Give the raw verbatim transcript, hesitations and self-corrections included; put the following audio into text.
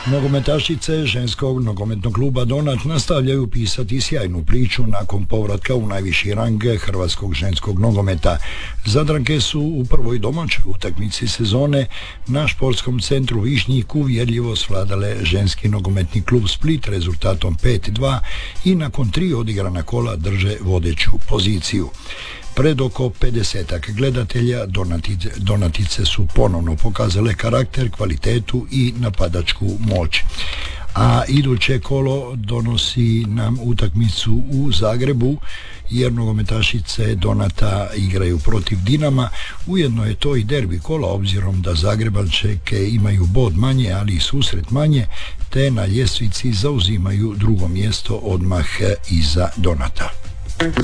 Nogometašice ženskog nogometnog kluba Donat nastavljaju pisati sjajnu priču nakon povratka u najviši rang hrvatskog ženskog nogometa. Zadranke su u prvoj domaćoj utakmici sezone na športskom centru Višnjik uvjerljivo svladale ženski nogometni klub Split rezultatom pet dva i nakon tri odigrana kola drže vodeću poziciju. Pred oko pedesetak gledatelja Donatice, Donatice su ponovno pokazale karakter, kvalitetu i napadačku moć. A iduće kolo donosi nam utakmicu u Zagrebu, jer nogometašice Donata igraju protiv Dinama. Ujedno je to i derbi kola, obzirom da Zagrebačke imaju bod manje, ali i susret manje, te na ljestvici zauzimaju drugo mjesto odmah iza Donata.